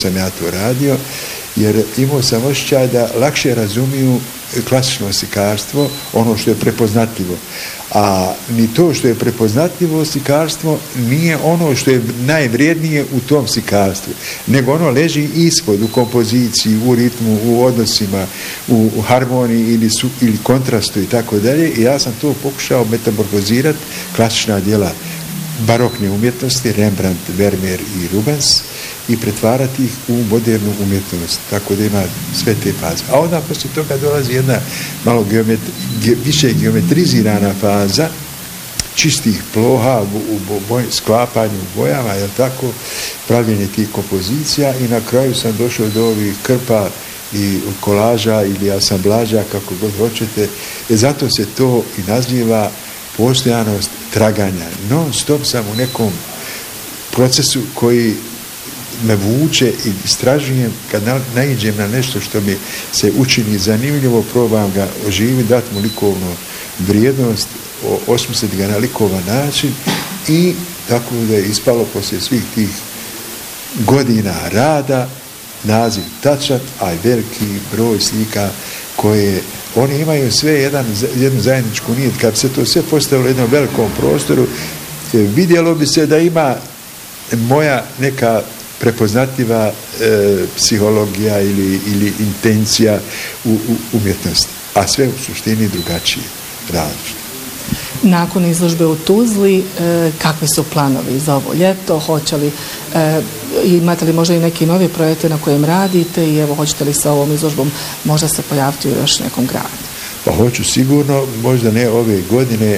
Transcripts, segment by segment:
sam ja to radio, jer imao sam osjećaj da lakše razumiju klasično slikarstvo, ono što je prepoznatljivo. A ni to što je prepoznatljivo slikarstvo nije ono što je najvrijednije u tom slikarstvu, nego ono leži ispod, u kompoziciji, u ritmu, u odnosima, u harmoniji ili kontrastu i tako dalje. I ja sam to pokušao metamorfozirati, klasična djela barokne umjetnosti, Rembrandt, Vermeer i Rubens, i pretvarati ih u modernu umjetnost, tako da ima sve te faze. A onda poslije toga dolazi jedna malo više geometrizirana faza čistih ploha u sklapanju bojama, je tako, pravljenje tih kompozicija, i na kraju sam došao do ovih krpa i kolaža ili asamblaža, kako god hoćete. Zato se to i naziva postojanost traganja. Non stop sam u nekom procesu koji me vuče i istražujem. Kad naiđem na nešto što mi se učini zanimljivo, probam ga oživiti, dati mu likovnu vrijednost, osmisliti ga na likovan način, i tako da je ispalo poslije svih tih godina rada naziv Tačat, a veliki broj slika koje oni imaju sve jednu zajedničku nit. Kad se to sve postavilo u jednom velikom prostoru, vidjelo bi se da ima moja neka prepoznatljiva psihologija ili intencija u umjetnosti, a sve u suštini drugačije, različite. Nakon izložbe u Tuzli, kakvi su planovi za ovo ljeto? Hoće li, imate li možda i neki novi projekte na kojem radite, i evo, hoćete li sa ovom izložbom možda se pojaviti u još nekom gradu? Pa hoću sigurno, možda ne ove godine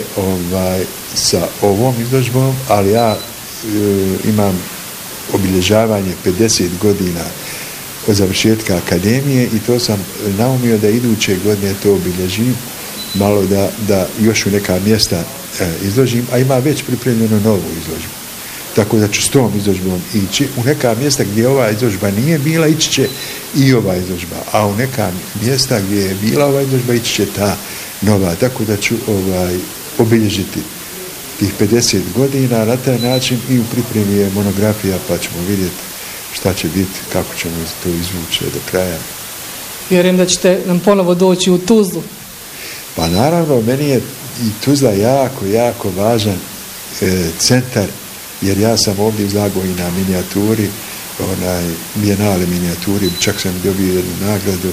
sa ovom izložbom, ali ja imam obilježavanje 50 godina od završetka akademije, i to sam naumio da iduće godine to obilježim, malo da još u neka mjesta izložim, a ima već pripremljeno novu izložbu. Tako da ću s tom izložbom ići u neka mjesta gdje ova izložba nije bila, ići će i ova izložba, a u neka mjesta gdje je bila ova izložba ići će ta nova. Tako da ću obilježiti tih 50 godina na taj način, i u pripremi je monografija, pa ćemo vidjeti šta će biti, kako ćemo to izvući do kraja. Vjerujem da ćete nam ponovo doći u Tuzlu. Pa naravno, meni je i Tuzla jako, jako važan centar, jer ja sam ovdje izlagao i na minijaturi, bijenale minijaturi, čak sam dobio jednu nagradu,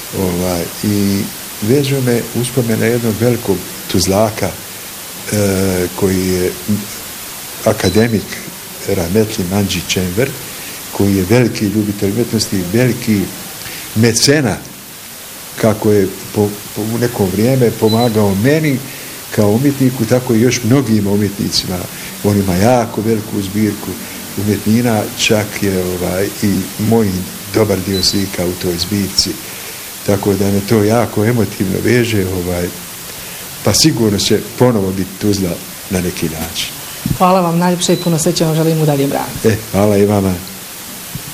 i vežu me uspomena jednog velikog Tuzlaka, koji je akademik Rahmetli Manđi Čenver, koji je veliki ljubitelj umjetnosti, veliki mecena, kako je u neko vrijeme pomagao meni kao umjetniku, tako i još mnogim umjetnicima. On ima jako veliku zbirku umjetnina, čak je i moj dobar dio slika u toj zbirci. Tako da me to jako emotivno veže, pa sigurno će ponovo biti Tuzla na neki način. Hvala vam najljepše i puno sreće vam želim u daljem radu. Hvala i vama.